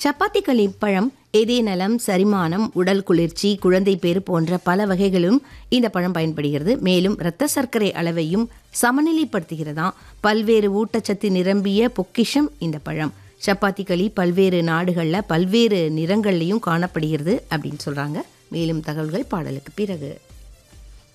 சப்பாத்தி பழம் இதய நலம், செரிமானம், உடல் குளிர்ச்சி, குழந்தை பேறு போன்ற பல வகைகளும் இந்த பழம் பயன்படுகிறது. மேலும் இரத்த சர்க்கரை அளவையும் சமநிலைப்படுத்துகிறதாம். பல்வேறு ஊட்டச்சத்து நிரம்பிய பொக்கிஷம் இந்த பழம். சப்பாத்தி களி பல்வேறு நாடுகளில் பல்வேறு நிறங்கள்லையும் காணப்படுகிறது அப்படின்னு சொல்கிறாங்க. மேலும் தகவல்கள் பாடலுக்கு பிறகு.